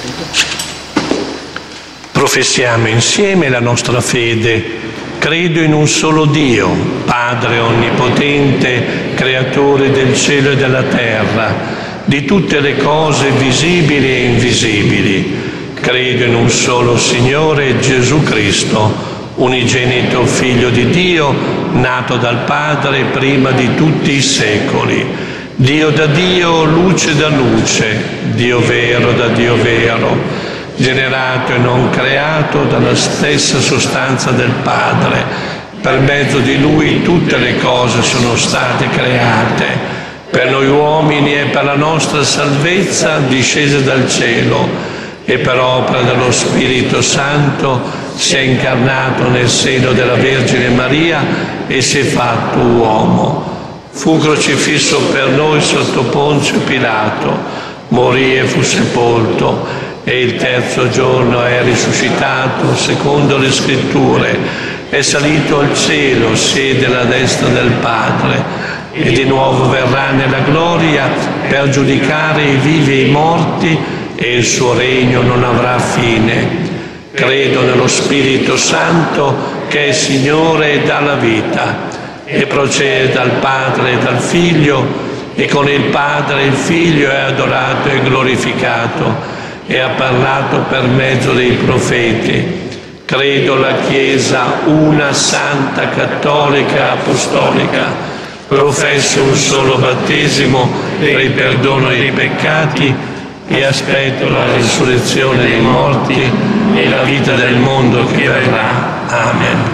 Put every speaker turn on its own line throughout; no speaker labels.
Professiamo insieme la nostra fede. Credo in un solo Dio, Padre onnipotente, creatore del cielo e della terra, di tutte le cose visibili e invisibili. Credo in un solo Signore, Gesù Cristo, unigenito Figlio di Dio, nato dal Padre prima di tutti i secoli. Dio da Dio, luce da luce, Dio vero da Dio vero, generato e non creato dalla stessa sostanza del Padre. Per mezzo di Lui tutte le cose sono state create. Per noi uomini e per la nostra salvezza discese dal cielo e per opera dello Spirito Santo si è incarnato nel seno della Vergine Maria e si è fatto uomo. Fu crocifisso per noi sotto Ponzio Pilato, morì e fu sepolto, e il terzo giorno è risuscitato secondo le Scritture, è salito al cielo, siede alla destra del Padre e di nuovo verrà nella gloria per giudicare i vivi e i morti, e il suo regno non avrà fine. Credo nello Spirito Santo che è Signore e dà la vita e procede dal Padre e dal Figlio, e con il Padre e il Figlio è adorato e glorificato e ha parlato per mezzo dei profeti. Credo la Chiesa una, santa, cattolica, apostolica. Professo un solo battesimo per il perdono dei peccati e aspetto la risurrezione dei morti e la vita del mondo che verrà. Amen.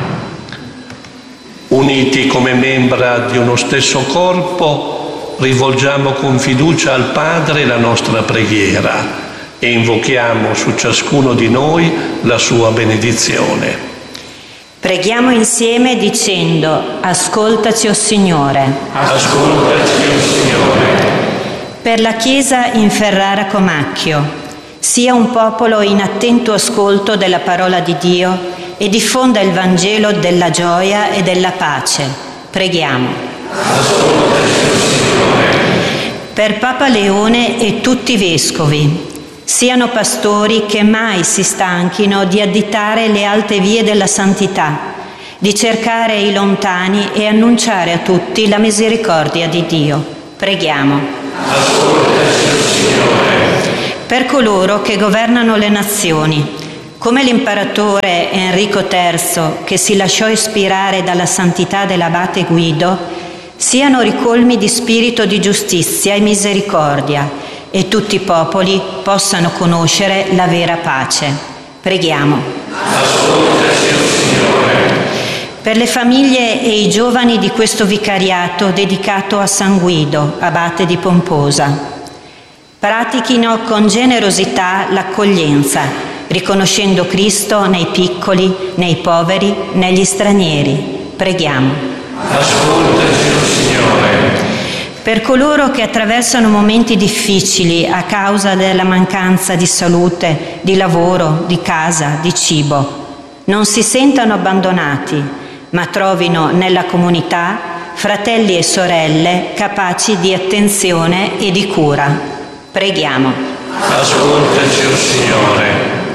Uniti come membra di uno stesso corpo, rivolgiamo con fiducia al Padre la nostra preghiera e invochiamo su ciascuno di noi la sua benedizione.
Preghiamo insieme dicendo: ascoltaci, o Signore.
Ascoltaci, o Signore.
Per la Chiesa in Ferrara Comacchio, sia un popolo in attento ascolto della parola di Dio e diffonda il Vangelo della gioia e della pace. Preghiamo.
Ascoltaci, o Signore.
Per Papa Leone e tutti i vescovi, siano pastori che mai si stanchino di additare le alte vie della santità, di cercare i lontani e annunciare a tutti la misericordia di Dio. Preghiamo.
Ascoltaci, o Signore.
Per coloro che governano le nazioni, come l'imperatore Enrico III, che si lasciò ispirare dalla santità dell'abate Guido, siano ricolmi di spirito di giustizia e misericordia, e tutti i popoli possano conoscere la vera pace. Preghiamo.
Ascoltaci, o Signore.
Per le famiglie e i giovani di questo vicariato dedicato a San Guido, abate di Pomposa, pratichino con generosità l'accoglienza, riconoscendo Cristo nei piccoli, nei poveri, negli stranieri. Preghiamo.
Ascoltaci, o Signore.
Per coloro che attraversano momenti difficili a causa della mancanza di salute, di lavoro, di casa, di cibo, non si sentano abbandonati, ma trovino nella comunità fratelli e sorelle capaci di attenzione e di cura. Preghiamo.
Ascoltaci, o Signore.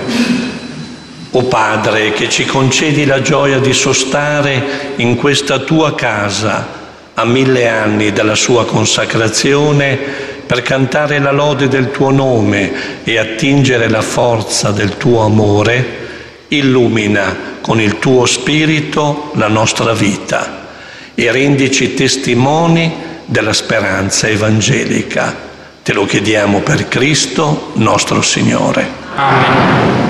O Padre, che ci concedi la gioia di sostare in questa tua casa a 1000 anni dalla sua consacrazione, per cantare la lode del tuo nome e attingere la forza del tuo amore, illumina con il tuo Spirito la nostra vita e rendici testimoni della speranza evangelica. Te lo chiediamo per Cristo nostro Signore.
Amen.